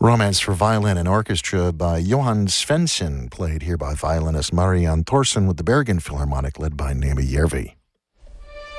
Romance for Violin and Orchestra by Johan Svensson, played here by violinist Marianne Thorsen with the Bergen Philharmonic led by Nema Järvi.